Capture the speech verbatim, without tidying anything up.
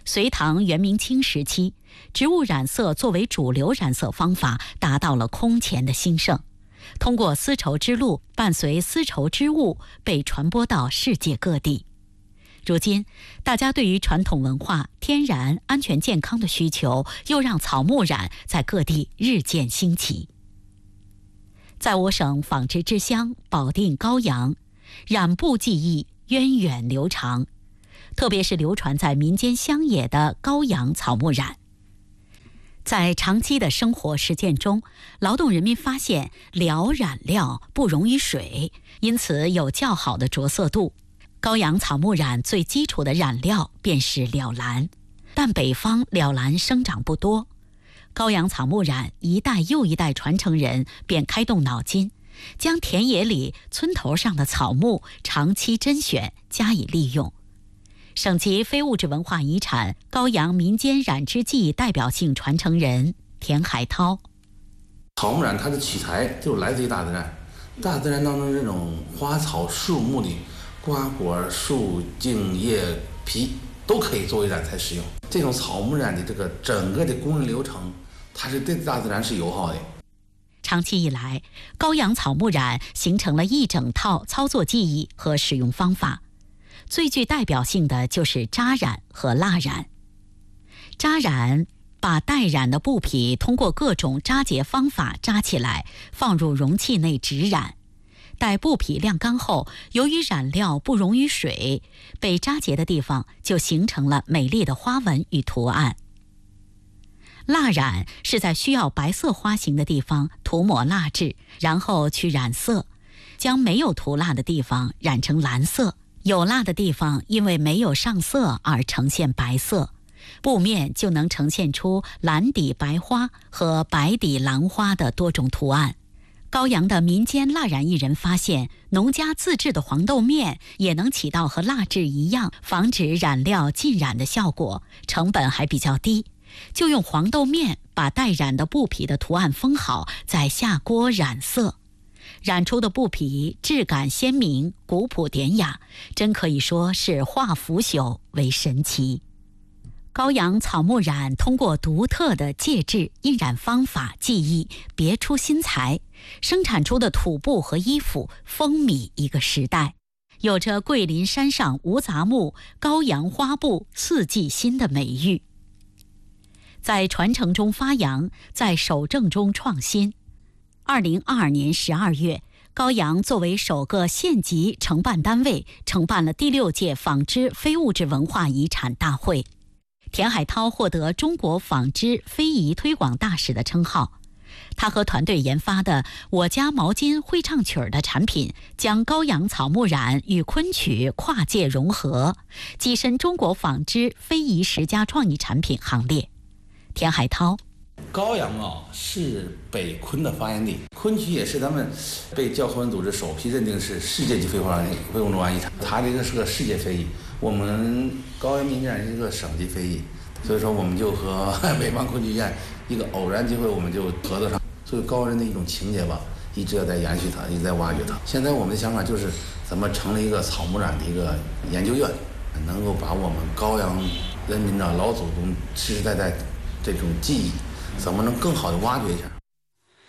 隋唐、元、明清时期，植物染色作为主流染色方法达到了空前的兴盛。通过丝绸之路，伴随丝绸之物被传播到世界各地。如今，大家对于传统文化、天然、安全、健康的需求，又让草木染在各地日渐兴起。在我省纺织之乡保定高阳，染布技艺源远流长，特别是流传在民间乡野的高阳草木染。在长期的生活实践中，劳动人民发现蓼染料不溶于水，因此有较好的着色度。高阳草木染最基础的染料便是蓼兰，但北方蓼兰生长不多。高阳草木染一代又一代传承人便开动脑筋，将田野里村头上的草木长期甄选加以利用。省级非物质文化遗产高阳民间染织技艺代表性传承人田海涛。 草木染它的取材就是来自于大自然，大自然当中这种花草树木里瓜果树茎叶皮都可以作为染材使用。这种草木染的这个整个的工艺流程，它是对大自然是友好的。 长期以来，高阳草木染形成了一整套操作技艺和使用方法。最具代表性的就是扎染和蜡染。扎染把待染的布匹通过各种扎结方法扎起来，放入容器内直染。待布匹晾干后，由于染料不溶于水，被扎结的地方就形成了美丽的花纹与图案。蜡染是在需要白色花型的地方涂抹蜡质，然后去染色，将没有涂蜡的地方染成蓝色，有蜡的地方因为没有上色而呈现白色，布面就能呈现出蓝底白花和白底蓝花的多种图案。高阳的民间蜡染艺人发现，农家自制的黄豆面也能起到和蜡质一样防止染料浸染的效果，成本还比较低，就用黄豆面把待染的布匹的图案封好，再下锅染色。染出的布匹质感鲜明，古朴典雅，真可以说是化腐朽为神奇。高阳草木染通过独特的介质、印染方法、技艺，别出心裁，生产出的土布和衣服风靡一个时代，有着桂林山上无杂木、高阳花布四季新的美誉。在传承中发扬，在守正中创新。二零二二年十二月，高阳作为首个县级承办单位，承办了第六届纺织非物质文化遗产大会。田海涛获得中国纺织非遗推广大使的称号。他和团队研发的我家毛巾会唱曲儿的产品，将高阳草木染与昆曲跨界融合，跻身中国纺织非遗十佳创意产品行列。田海涛： 高阳啊是北昆的发源地，昆曲也是咱们被教科文组织首批认定是世界级非物质文化遗产，它这个是个世界非遗，我们高阳民间染是一个省级非遗，所以说我们就和北方昆剧院一个偶然机会我们就合作上，所以高人的一种情节吧，一直要在延续它，一直在挖掘它。现在我们的想法就是怎么成立一个草木染的一个研究院，能够把我们高阳人民的老祖宗实实在在这种技艺怎么能更好的挖掘一下。